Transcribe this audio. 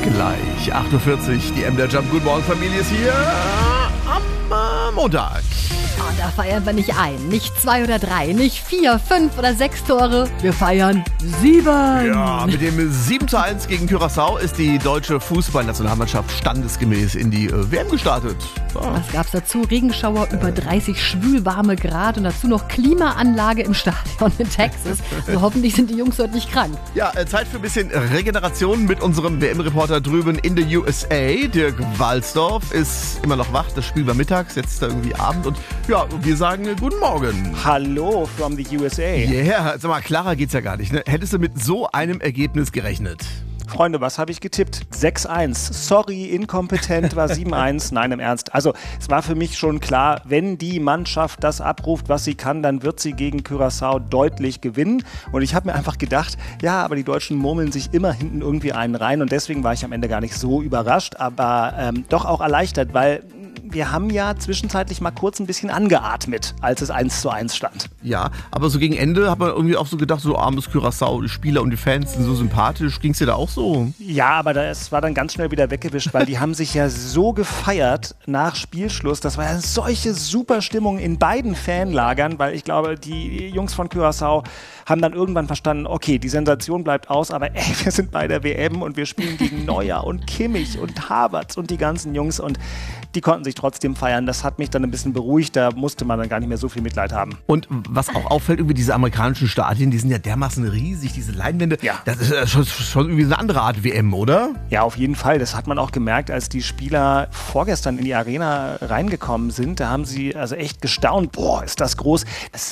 Gleich 8.40 Uhr, die MDR Jump. Guten Morgen, Familie ist hier am Montag. Und da feiern wir nicht ein, nicht 2 oder 3, nicht 4, 5 oder 6 Tore. Wir feiern 7. Ja, mit dem 7:1 gegen Curaçao ist die deutsche Fußballnationalmannschaft standesgemäß in die WM gestartet. Ja. Was gab's dazu? Regenschauer, über 30 schwülwarme Grad und dazu noch Klimaanlage im Stadion in Texas. Also hoffentlich sind die Jungs heute nicht krank. Ja, Zeit für ein bisschen Regeneration mit unserem WM-Reporter drüben in der USA. Dirk Walsdorf ist immer noch wach. Das Spiel war mittags, jetzt ist da irgendwie Abend. Und ja, wir sagen guten Morgen. Hallo from the USA. Yeah, sag mal, klarer geht's ja gar nicht, ne? Hättest du mit so einem Ergebnis gerechnet? Freunde, was habe ich getippt? 6-1. Sorry, inkompetent, war 7-1. Nein, im Ernst. Also es war für mich schon klar, wenn die Mannschaft das abruft, was sie kann, dann wird sie gegen Curaçao deutlich gewinnen. Und ich habe mir einfach gedacht, ja, aber die Deutschen murmeln sich immer hinten irgendwie einen rein. Und deswegen war ich am Ende gar nicht so überrascht, aber doch auch erleichtert, weil wir haben ja zwischenzeitlich mal kurz ein bisschen angeatmet, als es 1:1 stand. Ja, aber so gegen Ende hat man irgendwie auch so gedacht, so armes Curaçao, die Spieler und die Fans sind so sympathisch. Ging's dir da auch so? Ja, aber das war dann ganz schnell wieder weggewischt, weil die haben sich ja so gefeiert nach Spielschluss. Das war ja solche super Stimmung in beiden Fanlagern, weil ich glaube, die Jungs von Curaçao haben dann irgendwann verstanden, okay, die Sensation bleibt aus, aber wir sind bei der WM und wir spielen gegen Neuer und Kimmich und Havertz und die ganzen Jungs und die konnten sich trotzdem feiern. Das hat mich dann ein bisschen beruhigt, da musste man dann gar nicht mehr so viel Mitleid haben. Und was auch auffällt, über diese amerikanischen Stadien, die sind ja dermaßen riesig, diese Leinwände. Ja. Das ist schon irgendwie eine andere Art WM, oder? Ja, auf jeden Fall. Das hat man auch gemerkt, als die Spieler vorgestern in die Arena reingekommen sind. Da haben sie also echt gestaunt. Boah, ist das groß. Das